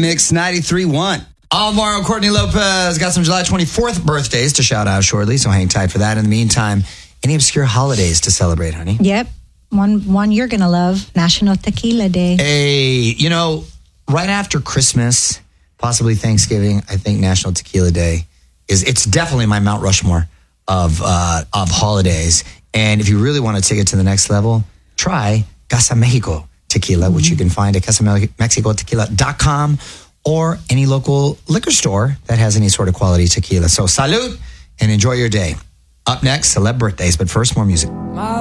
Mix 93.1. Alvaro Courtney Lopez got some July 24th birthdays to shout out shortly, so hang tight for that. In the meantime, any obscure holidays to celebrate, honey? Yep. One you're going to love, National Tequila Day. Hey, right after Christmas, possibly Thanksgiving, I think National Tequila Day it's definitely my Mount Rushmore of holidays. And if you really want to take it to the next level, try Casa Mexico Tequila, which you can find at casamexicotequila.com or any local liquor store that has any sort of quality tequila. So salud and enjoy your day. Up next, celeb birthdays, but first, more music.